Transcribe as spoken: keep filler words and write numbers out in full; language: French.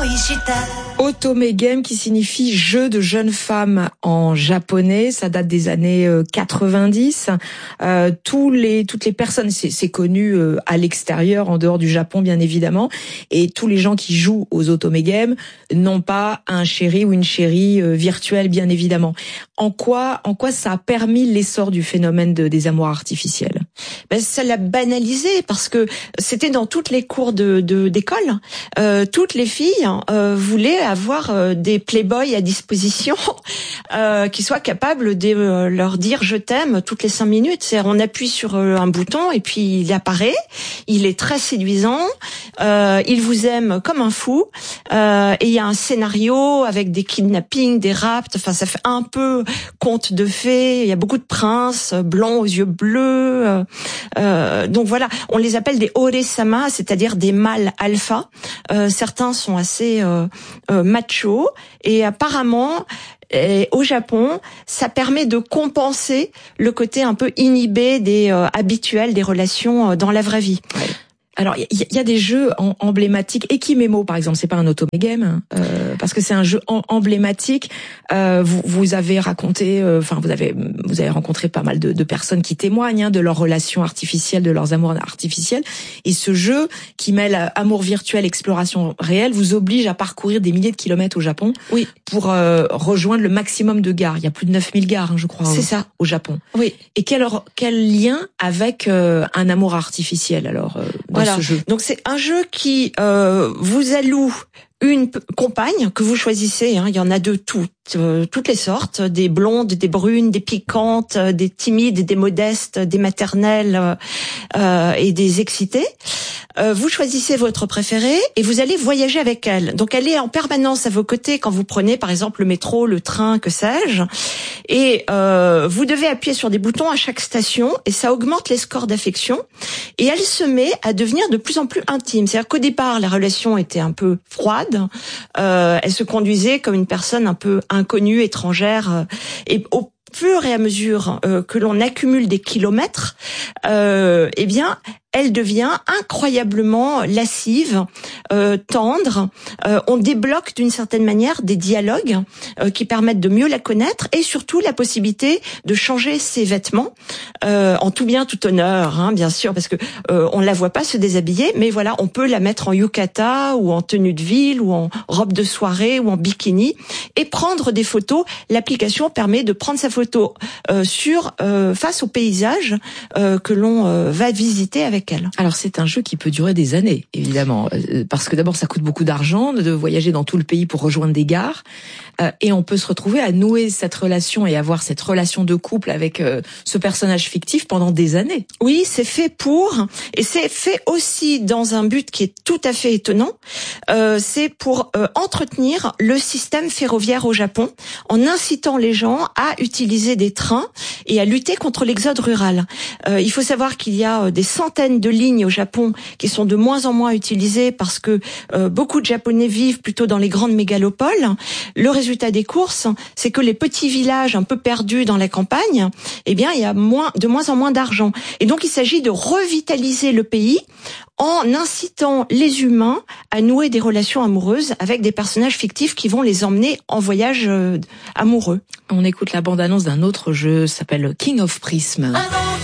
Otome Game qui signifie jeu de jeunes femmes en japonais, ça date des années quatre-vingt-dix. Euh, tous les toutes les personnes, c'est, c'est connu euh, à l'extérieur, en dehors du Japon bien évidemment, et tous les gens qui jouent aux Otome Game n'ont pas un chéri ou une chérie euh, virtuelle bien évidemment. En quoi en quoi ça a permis l'essor du phénomène de, des amours artificiels? Ben, ça l'a banalisé parce que c'était dans toutes les cours de, de d'école. Euh, toutes les filles euh, voulaient avoir euh, des playboys à disposition euh, qui soient capables de euh, leur dire je t'aime toutes les cinq minutes. C'est-à-dire on appuie sur euh, un bouton et puis il apparaît. Il est très séduisant. Euh, il vous aime comme un fou. Euh, et il y a un scénario avec des kidnappings, des rapts. Enfin, ça fait un peu conte de fées. Il y a beaucoup de princes blonds aux yeux bleus. Euh, euh, donc voilà, on les appelle des ore-sama, c'est-à-dire des mâles alpha. Euh, certains sont assez euh, euh, machos et apparemment et au Japon, ça permet de compenser le côté un peu inhibé des euh, habituels des relations euh, dans la vraie vie. Ouais. Alors, il y, y a des jeux en, emblématiques. Ekimemo, par exemple, c'est pas un Otome Game, euh, parce que c'est un jeu en, emblématique. Euh, vous, vous avez raconté, enfin, euh, vous avez, vous avez rencontré pas mal de, de personnes qui témoignent hein, de leurs relations artificielles, de leurs amours artificiels. Et ce jeu, qui mêle amour virtuel, exploration réelle, vous oblige à parcourir des milliers de kilomètres au Japon, oui, pour euh, rejoindre le maximum de gares. Il y a plus de neuf mille gares, hein, je crois, c'est au, ça, au Japon. Oui. Et quel quel lien avec euh, un amour artificiel alors euh, dans voilà. ce jeu? Donc c'est un jeu qui euh, vous alloue une compagne que vous choisissez, hein, il y en a de toutes, euh, toutes les sortes, des blondes, des brunes, des piquantes, euh, des timides, des modestes, des maternelles euh, et des excitées. Euh, vous choisissez votre préférée et vous allez voyager avec elle. Donc elle est en permanence à vos côtés quand vous prenez par exemple le métro, le train, que sais-je. Et euh, vous devez appuyer sur des boutons à chaque station et ça augmente les scores d'affection. Et elle se met à devenir de plus en plus intime. C'est-à-dire qu'au départ, la relation était un peu froide. Euh, elle se conduisait comme une personne un peu inconnue, étrangère. Et au fur et à mesure euh, que l'on accumule des kilomètres, euh, eh bien, elle devient incroyablement lascive, euh, tendre. Euh, on débloque d'une certaine manière des dialogues euh, qui permettent de mieux la connaître et surtout la possibilité de changer ses vêtements euh, en tout bien tout honneur, hein, bien sûr, parce que euh, on la voit pas se déshabiller, mais voilà, on peut la mettre en yukata ou en tenue de ville ou en robe de soirée ou en bikini et prendre des photos. L'application permet de prendre sa photo euh, sur euh, face au paysage euh, que l'on euh, va visiter avec elle. Alors c'est un jeu qui peut durer des années, évidemment, parce que d'abord ça coûte beaucoup d'argent de voyager dans tout le pays pour rejoindre des gares, euh, et on peut se retrouver à nouer cette relation et avoir cette relation de couple avec euh, ce personnage fictif pendant des années. Oui, c'est fait pour, et c'est fait aussi dans un but qui est tout à fait étonnant, euh, c'est pour euh, entretenir le système ferroviaire au Japon en incitant les gens à utiliser des trains et à lutter contre l'exode rural. Euh, il faut savoir qu'il y a des centaines de lignes au Japon qui sont de moins en moins utilisées parce que euh, beaucoup de Japonais vivent plutôt dans les grandes mégalopoles. Le résultat des courses, c'est que les petits villages un peu perdus dans la campagne, eh bien, il y a moins, de moins en moins d'argent. Et donc, il s'agit de revitaliser le pays en incitant les humains à nouer des relations amoureuses avec des personnages fictifs qui vont les emmener en voyage euh, amoureux. On écoute la bande-annonce d'un autre jeu, ça s'appelle King of Prism.